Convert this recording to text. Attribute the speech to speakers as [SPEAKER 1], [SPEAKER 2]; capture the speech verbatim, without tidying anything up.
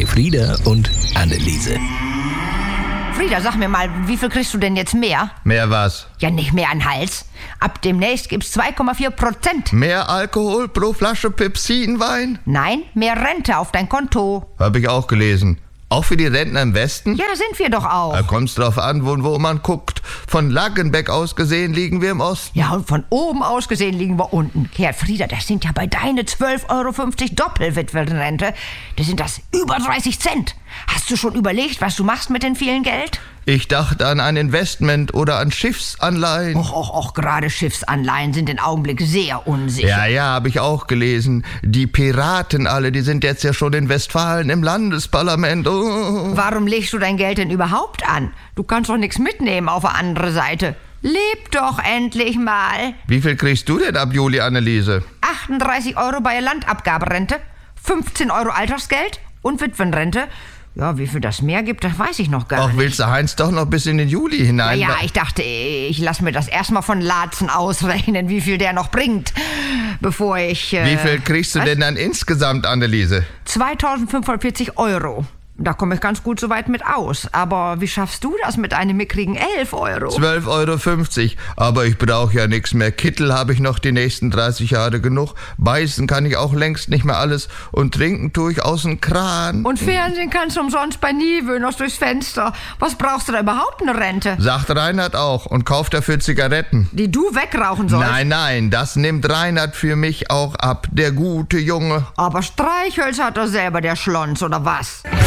[SPEAKER 1] Elfriede und Anneliese.
[SPEAKER 2] Frieda, sag mir mal, wie viel kriegst du denn jetzt mehr?
[SPEAKER 3] Mehr was?
[SPEAKER 2] Ja, nicht mehr an Hals. Ab demnächst gibt's zwei Komma vier Prozent.
[SPEAKER 3] Mehr Alkohol pro Flasche Pepsinwein?
[SPEAKER 2] Nein, mehr Rente auf dein Konto.
[SPEAKER 3] Hab ich auch gelesen. Auch für die Rentner im Westen?
[SPEAKER 2] Ja, da sind wir doch auch.
[SPEAKER 3] Da kommt's drauf an, wo, wo man guckt. Von Laggenbeck aus gesehen liegen wir im Osten.
[SPEAKER 2] Ja, und von oben aus gesehen liegen wir unten. Herr Frieda, das sind ja bei deine zwölf Euro fünfzig Doppelwitwenrente. Das sind das über dreißig Cent. Hast du schon überlegt, was du machst mit dem vielen Geld?
[SPEAKER 3] Ich dachte an ein Investment oder an Schiffsanleihen.
[SPEAKER 2] Och, och, och, gerade Schiffsanleihen sind im Augenblick sehr unsicher.
[SPEAKER 3] Ja, ja, habe ich auch gelesen. Die Piraten alle, die sind jetzt ja schon in Westfalen im Landesparlament. Oh.
[SPEAKER 2] Warum legst du dein Geld denn überhaupt an? Du kannst doch nichts mitnehmen auf der andere Seite. Leb doch endlich mal.
[SPEAKER 3] Wie viel kriegst du denn ab Juli, Anneliese?
[SPEAKER 2] achtunddreißig Euro bei Landabgaberente, fünfzehn Euro Altersgeld und Witwenrente. Ja, wie viel das mehr gibt, das weiß ich noch gar
[SPEAKER 3] Ach,
[SPEAKER 2] nicht.
[SPEAKER 3] willst du Heinz doch noch bis in den Juli hinein?
[SPEAKER 2] Ja, ich dachte, ich lass mir das erstmal von Laatzen ausrechnen, wie viel der noch bringt, bevor ich... Äh,
[SPEAKER 3] Wie viel kriegst du
[SPEAKER 2] was?
[SPEAKER 3] denn dann insgesamt, Anneliese?
[SPEAKER 2] zweitausendfünfhundertvierzig Euro. Da komme ich ganz gut soweit mit aus. Aber wie schaffst du das mit einem mickrigen elf Euro?
[SPEAKER 3] zwölf Euro fünfzig. Aber ich brauche ja nichts mehr. Kittel habe ich noch die nächsten dreißig Jahre genug. Beißen kann ich auch längst nicht mehr alles. Und trinken tue ich aus dem Kran.
[SPEAKER 2] Und Fernsehen kannst du umsonst bei Niewöhners durchs Fenster. Was brauchst du da überhaupt eine Rente?
[SPEAKER 3] Sagt Reinhard auch und kauft dafür Zigaretten.
[SPEAKER 2] Die du wegrauchen sollst?
[SPEAKER 3] Nein, nein, das nimmt Reinhard für mich auch ab. Der gute Junge.
[SPEAKER 2] Aber Streichhölzer hat er selber, der Schlons, oder was?